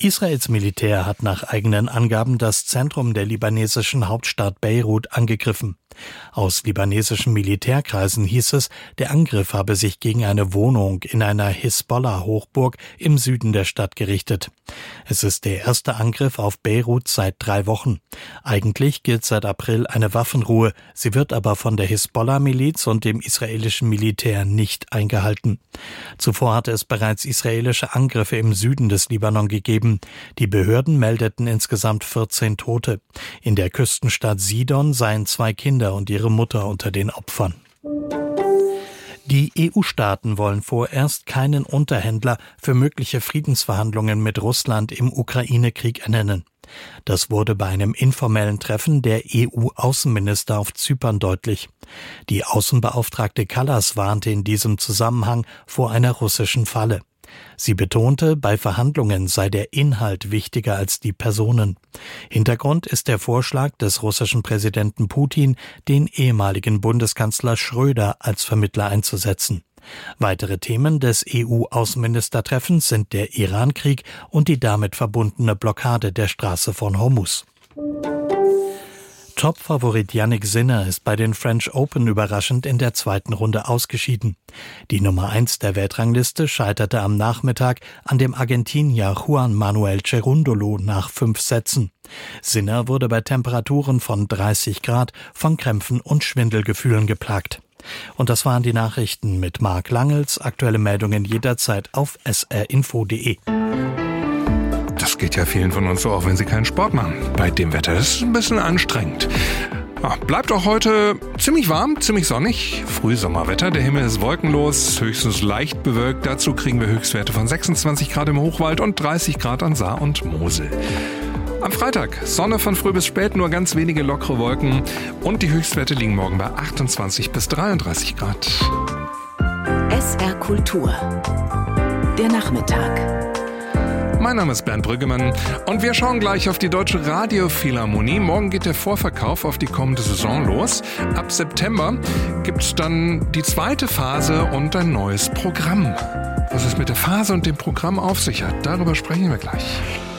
Israels Militär hat nach eigenen Angaben das Zentrum der libanesischen Hauptstadt Beirut angegriffen. Aus libanesischen Militärkreisen hieß es, der Angriff habe sich gegen eine Wohnung in einer Hisbollah-Hochburg im Süden der Stadt gerichtet. Es ist der erste Angriff auf Beirut seit 3 Wochen. Eigentlich gilt seit April eine Waffenruhe. Sie wird aber von der Hisbollah-Miliz und dem israelischen Militär nicht eingehalten. Zuvor hatte es bereits israelische Angriffe im Süden des Libanon gegeben. Die Behörden meldeten insgesamt 14 Tote. In der Küstenstadt Sidon seien 2 Kinder und ihre Mutter unter den Opfern. Die EU-Staaten wollen vorerst keinen Unterhändler für mögliche Friedensverhandlungen mit Russland im Ukraine-Krieg ernennen. Das wurde bei einem informellen Treffen der EU-Außenminister auf Zypern deutlich. Die Außenbeauftragte Kallas warnte in diesem Zusammenhang vor einer russischen Falle. Sie betonte, bei Verhandlungen sei der Inhalt wichtiger als die Personen. Hintergrund ist der Vorschlag des russischen Präsidenten Putin, den ehemaligen Bundeskanzler Schröder als Vermittler einzusetzen. Weitere Themen des EU-Außenministertreffens sind der Iran-Krieg und die damit verbundene Blockade der Straße von Hormuz. Top-Favorit Jannik Sinner ist bei den French Open überraschend in der 2. Runde ausgeschieden. Die Nummer 1 der Weltrangliste scheiterte am Nachmittag an dem Argentinier Juan Manuel Cerúndolo nach 5 Sätzen. Sinner wurde bei Temperaturen von 30 Grad von Krämpfen und Schwindelgefühlen geplagt. Und das waren die Nachrichten mit Marc Langels. Aktuelle Meldungen jederzeit auf srinfo.de. Das geht ja vielen von uns so, auch wenn sie keinen Sport machen. Bei dem Wetter ist es ein bisschen anstrengend. Bleibt auch heute ziemlich warm, ziemlich sonnig. Frühsommerwetter, der Himmel ist wolkenlos, höchstens leicht bewölkt. Dazu kriegen wir Höchstwerte von 26 Grad im Hochwald und 30 Grad an Saar und Mosel. Am Freitag Sonne von früh bis spät, nur ganz wenige lockere Wolken. Und die Höchstwerte liegen morgen bei 28 bis 33 Grad. SR Kultur. Der Nachmittag. Mein Name ist Bernd Brüggemann und wir schauen gleich auf die Deutsche Radiophilharmonie. Morgen geht der Vorverkauf auf die kommende Saison los. Ab September gibt es dann die 2. Phase und ein neues Programm. Was es mit der Phase und dem Programm auf sich hat, darüber sprechen wir gleich.